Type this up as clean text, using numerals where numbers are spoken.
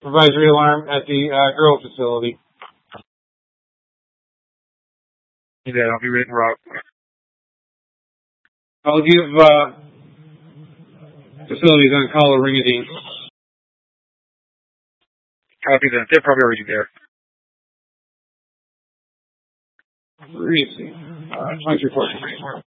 Advisory alarm at the grow facility. Yeah, I'll be waiting route. I'll give facilities on call a ring-a-ding. Copy that. They're probably already there. Easy. Punch report.